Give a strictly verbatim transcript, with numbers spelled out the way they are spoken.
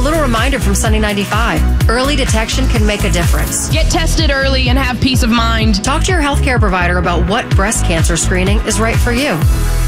little reminder from Sunny ninety-five. Early detection can make a difference. Get tested early and have peace of mind. Talk to your healthcare provider about what breast cancer screening is right for you.